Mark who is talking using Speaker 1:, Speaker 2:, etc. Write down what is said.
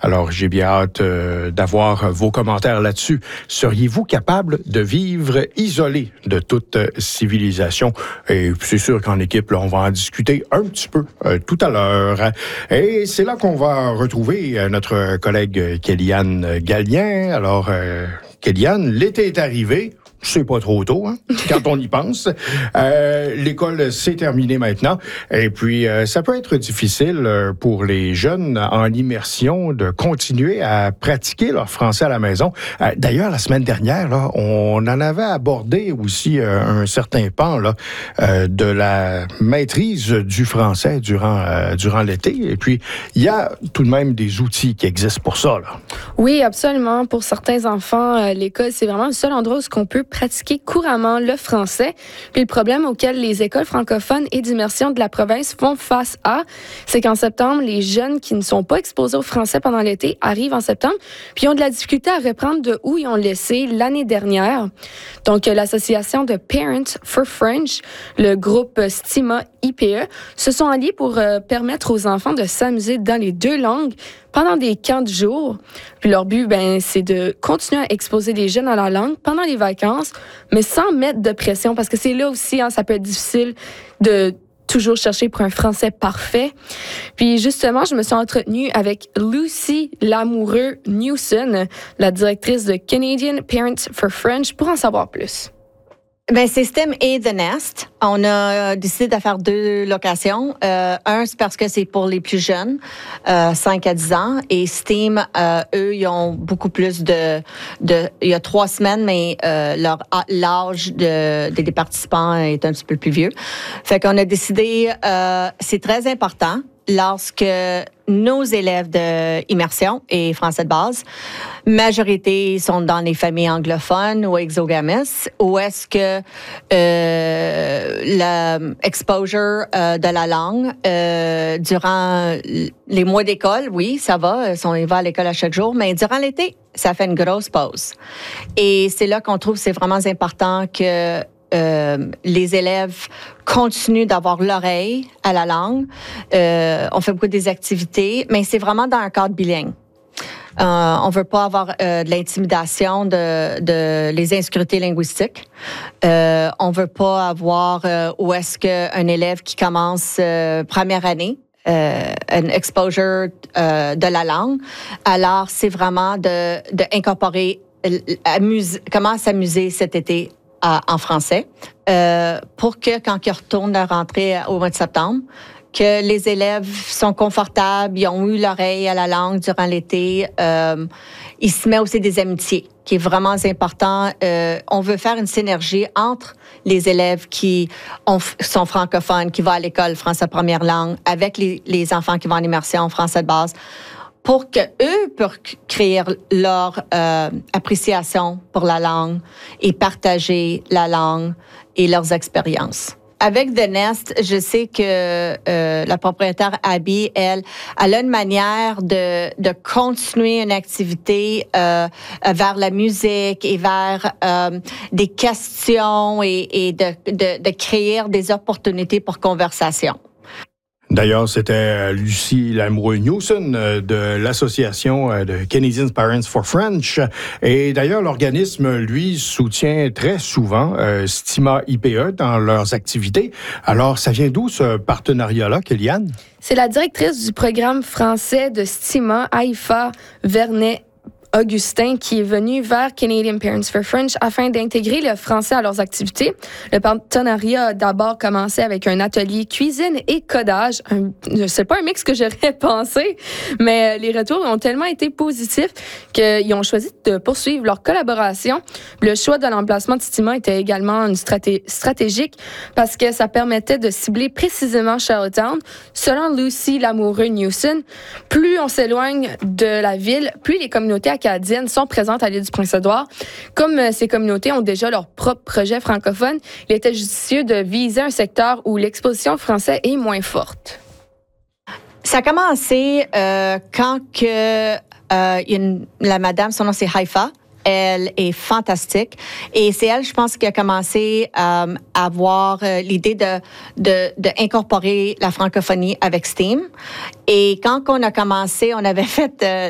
Speaker 1: Alors, j'ai bien hâte d'avoir vos commentaires là-dessus. Seriez-vous capable de vivre isolé de toute civilisation? Et c'est sûr qu'en équipe, là, on va en discuter un petit peu tout à l'heure. Et c'est là qu'on va retrouver notre collègue Kéliane Gallien. Alors, Kéliane, l'été est arrivé. C'est pas trop tôt, hein, quand on y pense. L'école, c'est terminé maintenant. Et puis, ça peut être difficile pour les jeunes en immersion de continuer à pratiquer leur français à la maison. D'ailleurs, la semaine dernière, là, on en avait abordé aussi un certain pan là, de la maîtrise du français durant l'été. Et puis, il y a tout de même des outils qui existent pour ça, là.
Speaker 2: Oui, absolument. Pour certains enfants, l'école, c'est vraiment le seul endroit où on peut pratiquer couramment le français. Puis le problème auquel les écoles francophones et d'immersion de la province font face à, c'est qu'en septembre, les jeunes qui ne sont pas exposés au français pendant l'été arrivent en septembre, puis ont de la difficulté à reprendre de où ils ont laissé l'année dernière. Donc, l'association de Parents for French, le groupe Stima IPE, se sont alliés pour permettre aux enfants de s'amuser dans les deux langues pendant des camps de jour. Puis leur but, c'est de continuer à exposer les jeunes à la langue pendant les vacances, mais sans mettre de pression, parce que c'est là aussi, ça peut être difficile de toujours chercher pour un français parfait. Puis justement, je me suis entretenue avec Lucy Lamoureux-Newson, la directrice de Canadian Parents for French, pour en savoir plus.
Speaker 3: C'est STEM et The Nest. On a décidé de faire 2 locations. Un, c'est parce que c'est pour les plus jeunes, 5 à 10 ans. Et STEAM, eux, ils ont beaucoup plus il y a 3 semaines, mais l'âge des participants est un petit peu plus vieux. Fait qu'on a décidé, c'est très important, lorsque nos élèves d'immersion et français de base, majorité sont dans les familles anglophones ou exogames, où est-ce que l'exposure de la langue durant les mois d'école, oui, ça va, on va à l'école à chaque jour, mais durant l'été, ça fait une grosse pause. Et c'est là qu'on trouve que c'est vraiment important que les élèves continuent d'avoir l'oreille à la langue. On fait beaucoup des activités, mais c'est vraiment dans un cadre bilingue. On veut pas avoir de l'intimidation, de les insécurités linguistiques. On veut pas avoir où est-ce qu'un élève qui commence première année, une exposure de la langue. Alors, c'est vraiment de incorporer comment s'amuser cet été en français, pour que quand ils retournent à rentrer au mois de septembre, que les élèves sont confortables, ils ont eu l'oreille à la langue durant l'été. Il se met aussi des amitiés, qui est vraiment important. On veut faire une synergie entre les élèves qui sont francophones, qui vont à l'école français première langue, avec les enfants qui vont en immersion français de base, pour que eux puissent créer leur appréciation pour la langue et partager la langue et leurs expériences. Avec The Nest, je sais que la propriétaire Abby, elle a une manière de continuer une activité vers la musique et vers des questions et de créer des opportunités pour conversation.
Speaker 1: D'ailleurs, c'était Lucy Lamoureux-Newson de l'association de Canadian Parents for French. Et d'ailleurs, l'organisme, lui, soutient très souvent Stima IPE dans leurs activités. Alors, ça vient d'où ce partenariat-là, Kéliane?
Speaker 2: C'est la directrice du programme français de Stima, Haïfa Vernet Augustin, qui est venu vers Canadian Parents for French afin d'intégrer le français à leurs activités. Le partenariat a d'abord commencé avec un atelier cuisine et codage. C'est pas un mix que j'aurais pensé, mais les retours ont tellement été positifs qu'ils ont choisi de poursuivre leur collaboration. Le choix de l'emplacement de Stima était également une stratégique parce que ça permettait de cibler précisément Charlottetown. Selon Lucy Lamoureux-Newson, plus on s'éloigne de la ville, plus les communautés acadiennes sont présentes à l'île du Prince-Édouard. Comme ces communautés ont déjà leur propre projet francophone, il était judicieux de viser un secteur où l'exposition française est moins forte.
Speaker 3: Ça a commencé quand la madame, son nom c'est Haïfa. Elle est fantastique. Et c'est elle, je pense, qui a commencé à avoir l'idée de incorporer la francophonie avec STEAM. Et quand on a commencé, on avait fait